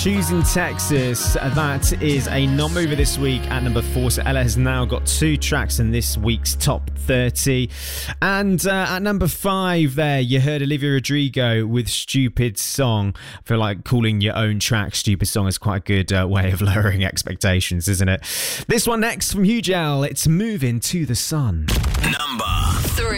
Choosing Texas. That is a non-mover this week at number 4. So Ella has now got 2 tracks in this week's top 30. And at number 5 there, you heard Olivia Rodrigo with Stupid Song. I feel like calling your own track Stupid Song is quite a good way of lowering expectations, isn't it? This one next from Hugel. It's Moving to the Sun. Number 3.